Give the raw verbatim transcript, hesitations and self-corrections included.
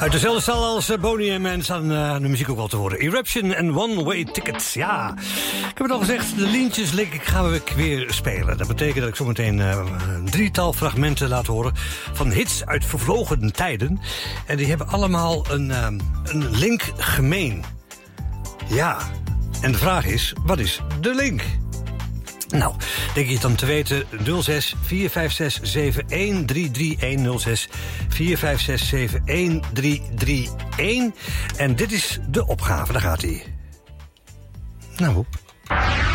Uit dezelfde stal als uh, Boney M en staan uh, de muziek ook wel te horen. Eruption en One Way Tickets. Ja, ik heb het al gezegd, de Lientjes Link gaan we weer spelen. Dat betekent dat ik zometeen uh, een drietal fragmenten laat horen van hits uit vervlogen tijden. En die hebben allemaal een, uh, een link gemeen. Ja, en de vraag is, wat is de link? Nou, denk je het dan te weten, nul zes vier vijf zes zeven een drie drie een, nul zes vier vijf zes zeven een drie drie een. En dit is de opgave, daar gaat hij. Nou,